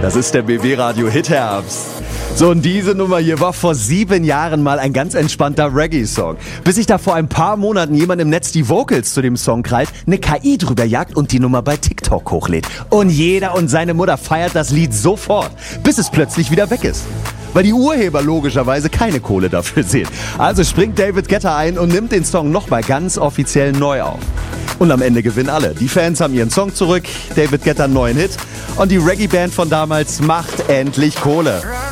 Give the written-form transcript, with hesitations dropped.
Das ist der BB Radio Hit Herbst. So, und diese Nummer hier war vor 7 Jahren mal ein ganz entspannter Reggae-Song. Bis sich da vor ein paar Monaten jemand im Netz die Vocals zu dem Song krallt, eine KI drüber jagt und die Nummer bei TikTok hochlädt. Und jeder und seine Mutter feiert das Lied sofort, bis es plötzlich wieder weg ist. Weil die Urheber logischerweise keine Kohle dafür sehen. Also springt David Guetta ein und nimmt den Song nochmal ganz offiziell neu auf. Und am Ende gewinnen alle. Die Fans haben ihren Song zurück, David Guetta einen neuen Hit und die Reggae-Band von damals macht endlich Kohle.